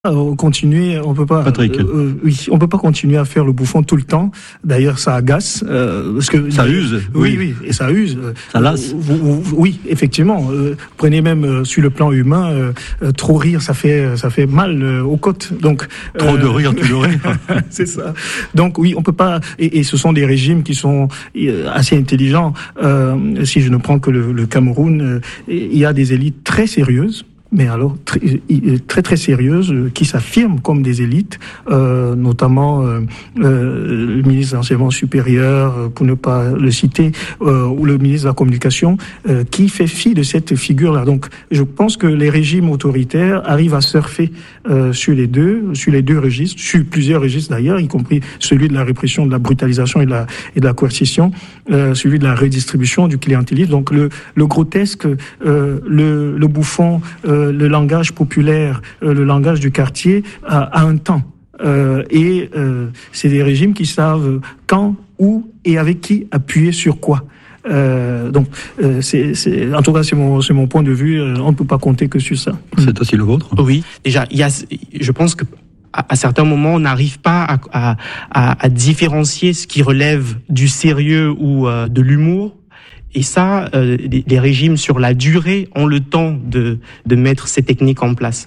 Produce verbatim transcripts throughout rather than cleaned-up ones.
Euh, continuer, on peut pas. Patrick. Euh, oui, on peut pas continuer à faire le bouffon tout le temps. D'ailleurs, ça agace euh, parce que ça use. Oui, oui, et ça use. Ça lasse. Euh, vous, vous, oui, effectivement. Euh, prenez même euh, sur le plan humain, euh, euh, trop rire, ça fait, ça fait mal euh, aux côtes. Donc trop euh, de rire, tu le rires. C'est ça. Donc oui, on peut pas. Et, et ce sont des régimes qui sont assez intelligents. Euh, si je ne prends que le, le Cameroun, euh, il y a des élites très sérieuses. Mais alors très très, très sérieuses, qui s'affirment comme des élites, euh, notamment euh, euh, le ministre de l'Enseignement supérieur, pour ne pas le citer, euh, ou le ministre de la Communication, euh, qui fait fi de cette figure-là. Donc, je pense que les régimes autoritaires arrivent à surfer euh, sur les deux, sur les deux registres, sur plusieurs registres d'ailleurs, y compris celui de la répression, de la brutalisation et de la, et de la coercition, euh, celui de la redistribution, du clientélisme. Donc, le, le grotesque, euh, le, le bouffon, euh, le langage populaire, euh, le langage du quartier a, a un temps. Euh, et euh, c'est des régimes qui savent quand, où et avec qui appuyer sur quoi. Euh, donc, euh, c'est, c'est, en tout cas, c'est mon, c'est mon point de vue. Euh, on ne peut pas compter que sur ça. C'est aussi le vôtre. Oui, déjà, il y a, je pense que à, à certains moments, on n'arrive pas à, à, à, à différencier ce qui relève du sérieux ou euh, de l'humour. Et ça, euh, les, les régimes sur la durée ont le temps de, de mettre ces techniques en place.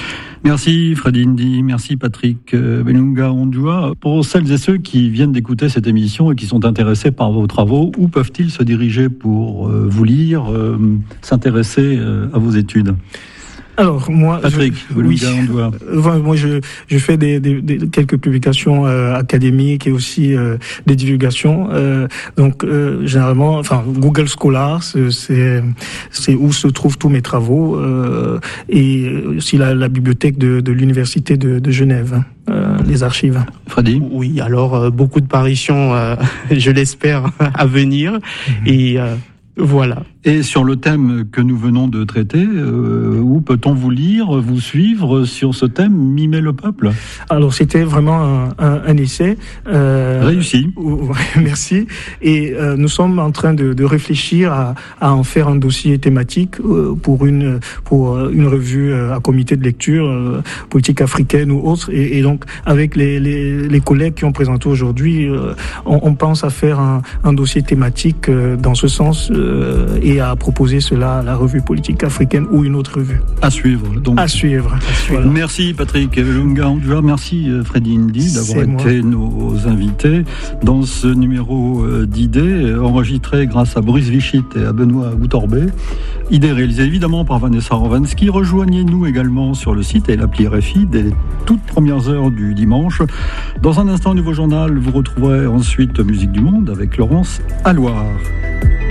Merci Freddy Ndi, merci Patrick Belunga Ondua. Pour celles et ceux qui viennent d'écouter cette émission et qui sont intéressés par vos travaux, où peuvent-ils se diriger pour euh, vous lire, euh, s'intéresser euh, à vos études ? Alors moi, Patrick, je, oui, euh, moi je je fais des, des, des quelques publications euh, académiques et aussi euh, des divulgations. Euh, donc euh, généralement, enfin Google Scholar, c'est c'est où se trouvent tous mes travaux euh, et aussi la, la bibliothèque de, de l'université de, de Genève, euh, les archives. Freddy. Oui, alors euh, beaucoup de parutions, euh, je l'espère, à venir mmh. et euh, voilà. Et sur le thème que nous venons de traiter, euh, où peut-on vous lire, vous suivre sur ce thème, mimer le peuple ? Alors c'était vraiment un, un, un essai. Euh, Réussi. Où, merci. Et euh, nous sommes en train de, de réfléchir à, à en faire un dossier thématique euh, pour une pour une revue euh, à comité de lecture euh, politique africaine ou autre. Et, et donc avec les, les, les collègues qui ont présenté aujourd'hui, euh, on, on pense à faire un, un dossier thématique euh, dans ce sens. Euh, et à proposer cela à la revue politique africaine ou une autre revue. À suivre. Donc. À suivre. Voilà. Merci Patrick Belunga Ondua, merci Freddy Ndi d'avoir été nos invités dans ce numéro d'Idées, enregistré grâce à Boris Vichit et à Benoît Goutorbet. Idées réalisées évidemment par Vanessa Rovansky. Rejoignez-nous également sur le site et l'appli R F I dès les toutes premières heures du dimanche. Dans un instant, nouveau journal, vous retrouverez ensuite Musique du Monde avec Laurence Alloire.